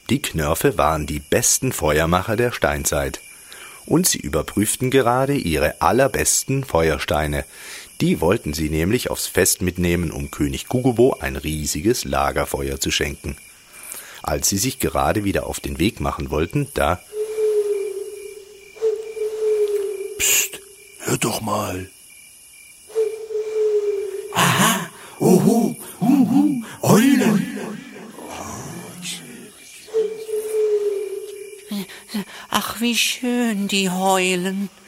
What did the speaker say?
Die Knörfe waren die besten Feuermacher der Steinzeit. Und sie überprüften gerade ihre allerbesten Feuersteine. Die wollten sie nämlich aufs Fest mitnehmen, um König Kukubo ein riesiges Lagerfeuer zu schenken. Als sie sich gerade wieder auf den Weg machen wollten, da... Psst, hör doch mal. Aha, uhu, Eulen. Ach, wie schön die heulen.